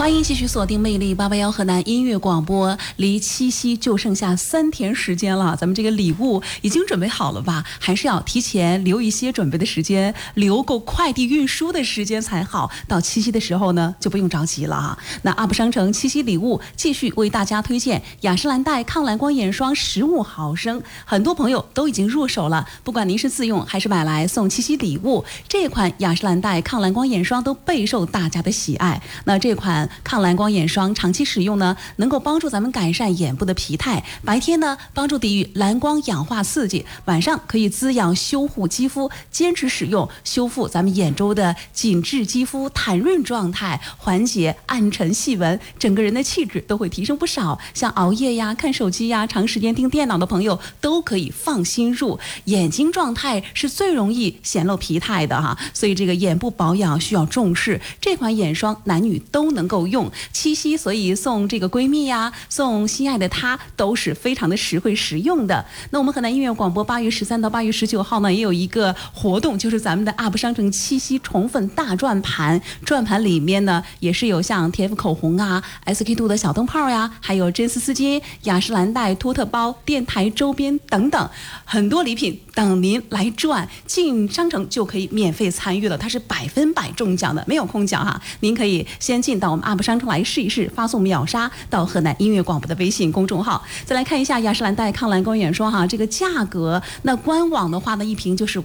欢迎继续锁定魅力881河南音乐广播，离七夕就剩下3天时间了，咱们这个礼物已经准备好了吧？还是要提前留一些准备的时间，留够快递运输的时间才好。到七夕的时候呢，就不用着急了哈。那 UP 商城七夕礼物继续为大家推荐雅诗兰黛抗蓝光眼霜15毫升，很多朋友都已经入手了，不管您是自用还是买来送七夕礼物，这款雅诗兰黛抗蓝光眼霜都备受大家的喜爱。那这款抗蓝光眼霜长期使用呢，能够帮助咱们改善眼部的疲态，白天呢帮助抵御蓝光氧化刺激，晚上可以滋养修护肌肤，坚持使用修复咱们眼周的紧致肌肤弹润状态，缓解暗沉细纹，整个人的气质都会提升不少。像熬夜呀、看手机呀、长时间盯电脑的朋友都可以放心入，眼睛状态是最容易显露疲态的哈，所以这个眼部保养需要重视。这款眼霜男女都能够用，七夕所以送这个闺蜜呀，送心爱的她都是非常的实惠实用的。那我们河南音乐广播8月13到8月19号呢，也有一个活动，就是咱们的 UP 商城七夕宠粉大转盘，转盘里面呢也是有像 TF 口红啊、SK2 的小灯泡呀，还有真丝丝巾、雅诗兰黛托特包、电台周边等等，很多礼品等您来转，进商城就可以免费参与了，它是100%中奖的，没有空奖哈。您可以先进到我们 UP 商城来试一试，发送秒杀到河南音乐广播的微信公众号。再来看一下雅诗兰黛抗蓝光眼霜哈，这个价格，那官网的话呢，一瓶就是